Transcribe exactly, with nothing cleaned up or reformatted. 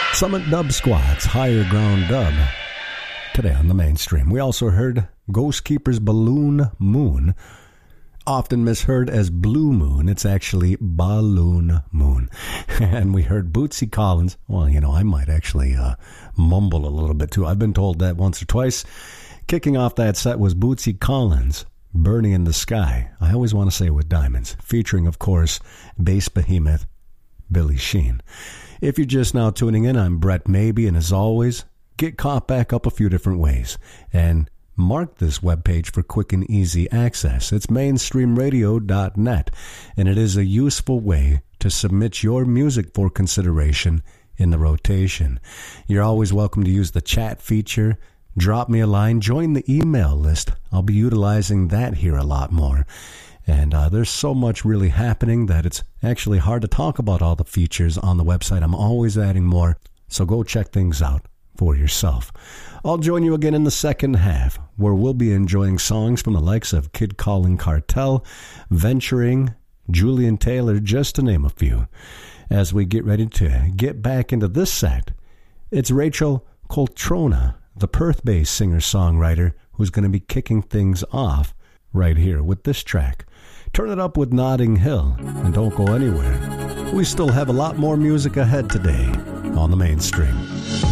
Summit Dub Squad's Higher Ground Dub today on the mainstream. We also heard Ghost Keeper's Balloon Moon, often misheard as Blue Moon. It's actually Balloon Moon. And we heard Bootsy Collins. Well, you know, I might actually uh, mumble a little bit too. I've been told that once or twice. Kicking off that set was Bootsy Collins, Burning in the Sky. I always want to say with diamonds, featuring, of course, bass behemoth Billy Sheehan. If you're just now tuning in, I'm Brett Maybe, and as always, get caught back up a few different ways. And mark this webpage for quick and easy access. It's mainstream radio dot net, and it is a useful way to submit your music for consideration in the rotation. You're always welcome to use the chat feature. Drop me a line. Join the email list. I'll be utilizing that here a lot more. And uh, there's so much really happening that it's actually hard to talk about all the features on the website. I'm always adding more, so go check things out for yourself. I'll join you again in the second half, where we'll be enjoying songs from the likes of Kid Calling Cartel, Venturing, Julian Taylor, just to name a few. As we get ready to get back into this set, it's Rachel Coltrona, the Perth-based singer-songwriter, who's going to be kicking things off right here with this track. Turn it up with Notting Hill, and don't go anywhere. We still have a lot more music ahead today on the mainstream.